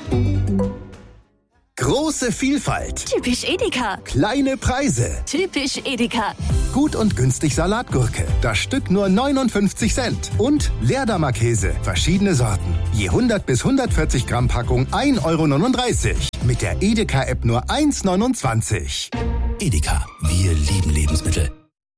Große Vielfalt. Typisch Edeka. Kleine Preise. Typisch Edeka. Gut und günstig Salatgurke. Das Stück nur 59 Cent. Und Leerdammer Käse. Verschiedene Sorten. Je 100 bis 140 Gramm Packung 1,39 €. Mit der Edeka-App nur 1,29 €. Edeka. Wir lieben Lebensmittel.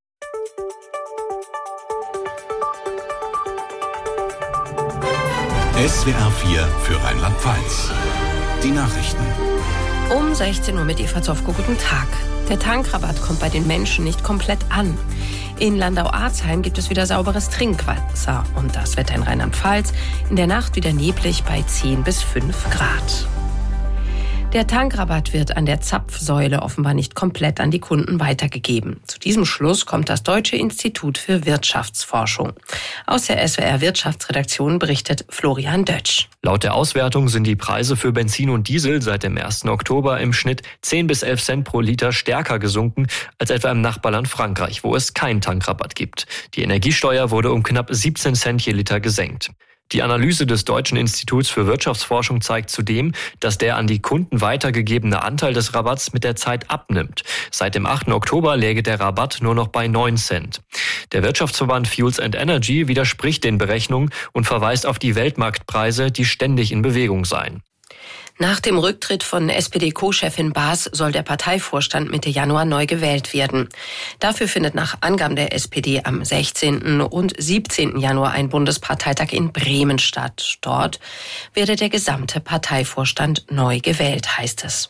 SWR 4 für Rheinland-Pfalz. Die Nachrichten. Um 16 Uhr mit Eva Zofko. Guten Tag. Der Tankrabatt kommt bei den Menschen nicht komplett an. In Landau-Arzheim gibt es wieder sauberes Trinkwasser. Und das Wetter in Rheinland-Pfalz. In der Nacht wieder neblig bei 10 bis 5 Grad. Der Tankrabatt wird an der Zapfsäule offenbar nicht komplett an die Kunden weitergegeben. Zu diesem Schluss kommt das Deutsche Institut für Wirtschaftsforschung. Aus der SWR Wirtschaftsredaktion berichtet Florian Dötsch. Laut der Auswertung sind die Preise für Benzin und Diesel seit dem 1. Oktober im Schnitt 10 bis 11 Cent pro Liter stärker gesunken als etwa im Nachbarland Frankreich, wo es keinen Tankrabatt gibt. Die Energiesteuer wurde um knapp 17 Cent je Liter gesenkt. Die Analyse des Deutschen Instituts für Wirtschaftsforschung zeigt zudem, dass der an die Kunden weitergegebene Anteil des Rabatts mit der Zeit abnimmt. Seit dem 8. Oktober läge der Rabatt nur noch bei 9 Cent. Der Wirtschaftsverband Fuels and Energy widerspricht den Berechnungen und verweist auf die Weltmarktpreise, die ständig in Bewegung seien. Nach dem Rücktritt von SPD-Co-Chefin Baas soll der Parteivorstand Mitte Januar neu gewählt werden. Dafür findet nach Angaben der SPD am 16. und 17. Januar ein Bundesparteitag in Bremen statt. Dort werde der gesamte Parteivorstand neu gewählt, heißt es.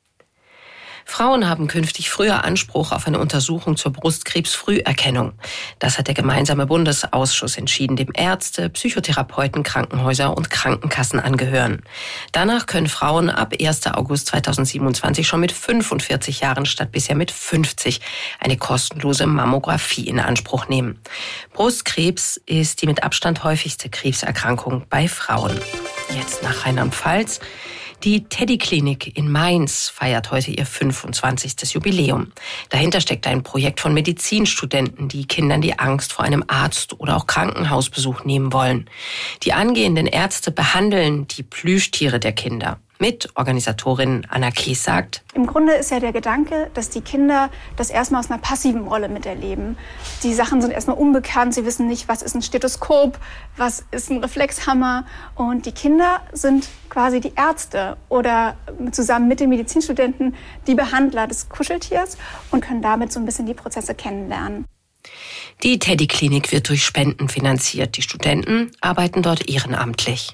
Frauen haben künftig früher Anspruch auf eine Untersuchung zur Brustkrebsfrüherkennung. Das hat der gemeinsame Bundesausschuss entschieden, dem Ärzte, Psychotherapeuten, Krankenhäuser und Krankenkassen angehören. Danach können Frauen ab 1. August 2027 schon mit 45 Jahren statt bisher mit 50 eine kostenlose Mammographie in Anspruch nehmen. Brustkrebs ist die mit Abstand häufigste Krebserkrankung bei Frauen. Jetzt nach Rheinland-Pfalz. Die Teddy-Klinik in Mainz feiert heute ihr 25. Jubiläum. Dahinter steckt ein Projekt von Medizinstudenten, die Kindern die Angst vor einem Arzt- oder auch Krankenhausbesuch nehmen wollen. Die angehenden Ärzte behandeln die Plüschtiere der Kinder. Mitorganisatorin Anna Kies sagt: Im Grunde ist ja der Gedanke, dass die Kinder das erstmal aus einer passiven Rolle miterleben. Die Sachen sind erstmal unbekannt, sie wissen nicht, was ist ein Stethoskop, was ist ein Reflexhammer. Und die Kinder sind quasi die Ärzte oder zusammen mit den Medizinstudenten die Behandler des Kuscheltiers und können damit so ein bisschen die Prozesse kennenlernen. Die Teddy-Klinik wird durch Spenden finanziert. Die Studenten arbeiten dort ehrenamtlich.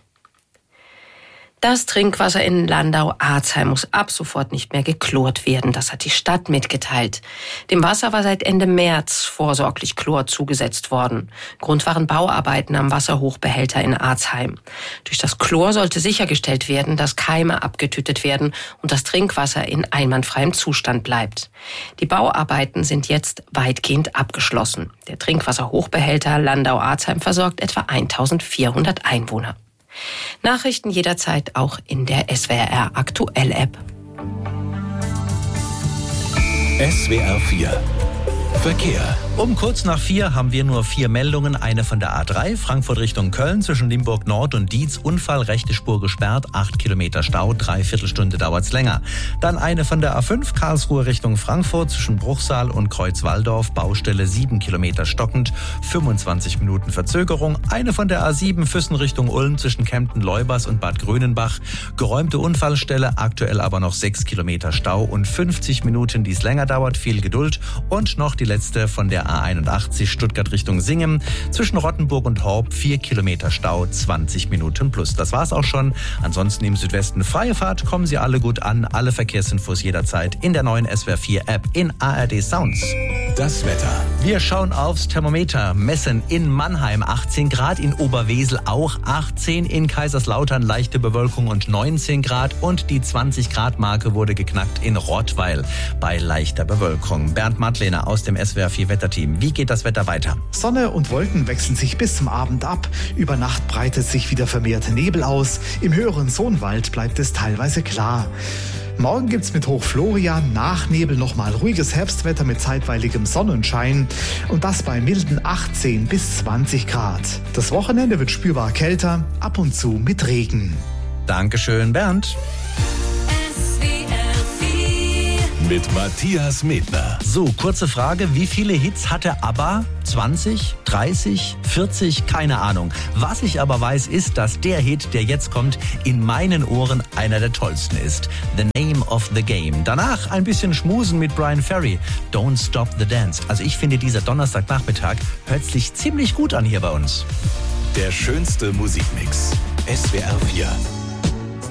Das Trinkwasser in Landau-Arzheim muss ab sofort nicht mehr geklort werden. Das hat die Stadt mitgeteilt. Dem Wasser war seit Ende März vorsorglich Chlor zugesetzt worden. Grund waren Bauarbeiten am Wasserhochbehälter in Arzheim. Durch das Chlor sollte sichergestellt werden, dass Keime abgetötet werden und das Trinkwasser in einwandfreiem Zustand bleibt. Die Bauarbeiten sind jetzt weitgehend abgeschlossen. Der Trinkwasserhochbehälter Landau-Arzheim versorgt etwa 1400 Einwohner. Nachrichten jederzeit auch in der SWR Aktuell App. SWR 4 Verkehr. Um kurz nach 4 haben wir nur 4 Meldungen. Eine von der A3, Frankfurt Richtung Köln, zwischen Limburg Nord und Dietz. Unfall, rechte Spur gesperrt, 8 Kilometer Stau, 3/4 Stunde dauert's länger. Dann eine von der A5, Karlsruhe Richtung Frankfurt, zwischen Bruchsal und Kreuzwaldorf. Baustelle, 7 Kilometer stockend, 25 Minuten Verzögerung. Eine von der A7, Füssen Richtung Ulm, zwischen Kempten-Leubers und Bad Grönenbach. Geräumte Unfallstelle, aktuell aber noch 6 Kilometer Stau und 50 Minuten, die es länger dauert. Viel Geduld. Und noch die letzte von der A81 Stuttgart Richtung Singen. Zwischen Rottenburg und Horb 4 Kilometer Stau, 20 Minuten plus. Das war's auch schon. Ansonsten im Südwesten freie Fahrt. Kommen Sie alle gut an. Alle Verkehrsinfos jederzeit in der neuen SWR 4 App in ARD Sounds. Das Wetter. Wir schauen aufs Thermometer. Messen in Mannheim 18 Grad, in Oberwesel auch 18, in Kaiserslautern leichte Bewölkung und 19 Grad und die 20 Grad Marke wurde geknackt in Rottweil bei leichter Bewölkung. Bernd Madlener aus dem SWR 4 Wetterteam. Wie geht das Wetter weiter? Sonne und Wolken wechseln sich bis zum Abend ab. Über Nacht breitet sich wieder vermehrt Nebel aus. Im höheren Sohnwald bleibt es teilweise klar. Morgen gibt's mit Hochflorian nach Nebel nochmal ruhiges Herbstwetter mit zeitweiligem Sonnenschein und das bei milden 18 bis 20 Grad. Das Wochenende wird spürbar kälter, ab und zu mit Regen. Dankeschön, Bernd. Mit Matthias Medner. So, kurze Frage. Wie viele Hits hatte ABBA? 20, 30, 40? Keine Ahnung. Was ich aber weiß, ist, dass der Hit, der jetzt kommt, in meinen Ohren einer der tollsten ist. The Name of the Game. Danach ein bisschen schmusen mit Brian Ferry. Don't Stop the Dance. Also ich finde, dieser Donnerstagnachmittag hört sich ziemlich gut an hier bei uns. Der schönste Musikmix. SWR 4.